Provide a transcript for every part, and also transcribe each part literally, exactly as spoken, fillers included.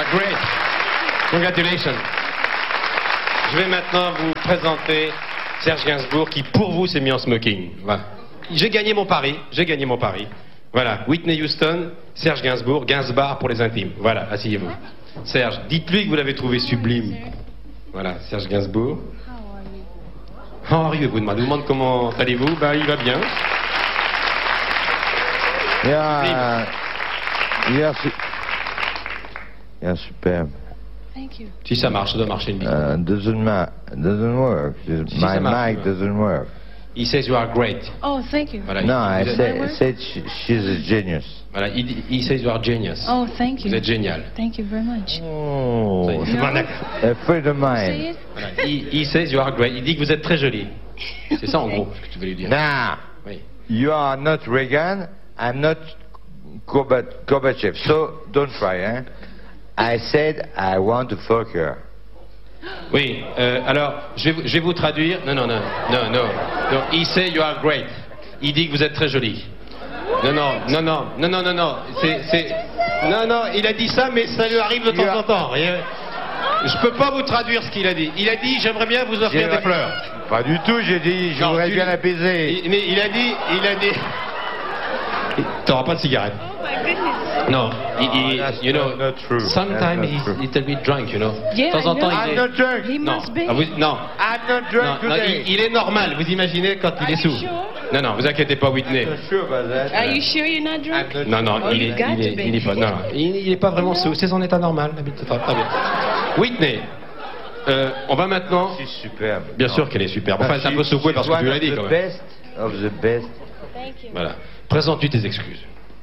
great. Congratulations. Je vais maintenant vous présenter Serge Gainsbourg qui, pour vous, s'est mis en smoking. Voilà. J'ai gagné mon pari. J'ai gagné mon pari. Voilà. Whitney Houston, Serge Gainsbourg, Gainsbar pour les intimes. Voilà. Asseyez-vous. Serge, dites-lui que vous l'avez trouvé sublime. Voilà. Serge Gainsbourg. How are you? Vous demandez, vous demande comment allez-vous? Bah, il va bien. Yeah. Yeah. Yeah, superbe. Thank you. Si ça marche, ça doit marcher une bite. Uh, doesn't ma- doesn't work. Si My ça marche, mic ouais. doesn't work. He says you are great. Oh, thank you. Voilà. No, il, I vous êtes- said, I said she, she's a genius. Voilà. Il, dit- he says you are genius. Oh, thank you. Vous êtes génial. Thank you very much. Oh, C'est No. bon, d'accord. a friend of Say mine. it. Voilà. He, he says you are great. Il dit que vous êtes très jolie. C'est ça en gros ce que tu veux lui dire. Now, Oui. you are not Reagan. I'm not Gorbat- Gorbachev. So don't try, eh? I said I want to fuck her. Oui. Euh, alors, je vais, vous- je vais vous traduire. Non, non, non, non, non. Non. He says you are great. Il dit que vous êtes très jolie. Non, non, non, non, non, non, non, non. C'est, c'est. Non, non. Il a dit ça, mais ça lui arrive de temps en temps. Et, euh, je peux pas vous traduire ce qu'il a dit. Il a dit j'aimerais bien vous offrir J'ai- des fleurs. Pas du tout, j'ai dit, je Non, voudrais tu- bien l'apaiser. Il, mais il a dit, il a dit. T'auras pas de cigarette. Oh my goodness. Non, il, il- that's you know, not- not true. sometimes That's not he's true. a little bit drunk, you know. Yeah, de temps en I temps, know. il I'm est. not drunk. He Non, must be. ah, vous- non, I'm not non, drunk non, today. il, il est normal. Vous imaginez quand il Are est you sous. sure? Non, non, vous inquiétez pas, Whitney. I'm not sure about that. Are you sure you're not drunk? I'm not- Non, non, Oh, il you est, got il est, to be. il est pas, non, non, il, il est pas vraiment sous. C'est son état normal. d'habitude. Très bien. Whitney, euh, on va maintenant. C'est superbe. Bien Non. sûr qu'elle est superbe. Enfin, c'est un peu She- secoué parce que she's tu one l'as of dit the quand même. best of the best. Thank you. Voilà. Présente-lui tes excuses.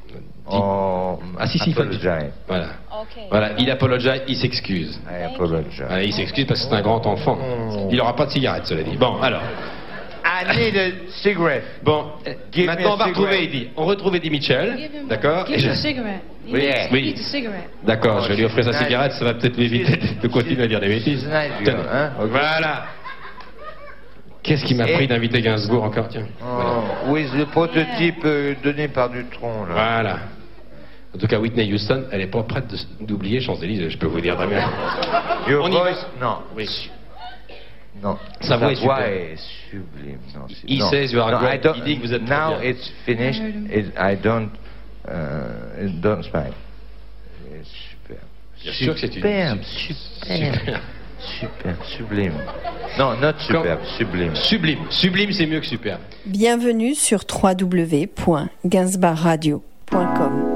Oh, Ah si, si, il faut le dire. apologize. Voilà. Okay. Voilà, il apologize, il s'excuse. I apologize. Voilà, il s'excuse parce que c'est un grand enfant. Il n'aura pas de cigarette, cela dit. Bon, alors. I need a cigarette. Bon, euh, Give maintenant me on va a retrouver cigarette. Eddie. On retrouve Eddie Mitchell. Give him, D'accord Give Et him a je- cigarette. He Oui, needs, oui. needs a cigarette. D'accord, je vais lui offrir sa Nice. cigarette, ça va peut-être lui éviter de continuer à dire des bêtises. She's nice girl, Tenez. hein, ok. Voilà. Qu'est-ce qui m'a Et- pris d'inviter Gainsbourg encore Tiens. Voilà. Oh, oui, le prototype euh, donné par Dutron, là. Voilà. En tout cas, Whitney Houston, elle n'est pas prête de- d'oublier Champs-Élysées, je peux vous dire très bien. Your On y va. voice, non. Oui. Non. Sa voix est super. est sublime. Non, c'est- He non. says you are No, great. I don't- Il dit que vous êtes très Now bien. it's finished. I heard him. It, I don't. Uh, it don't smile. C'est super. Bien sûr que c'est une- Superbe, su- superbe. super. Super, sublime. Non, not superbe, sublime. Sublime. Sublime, c'est mieux que super. Bienvenue sur w w w point gainsbar radio point com.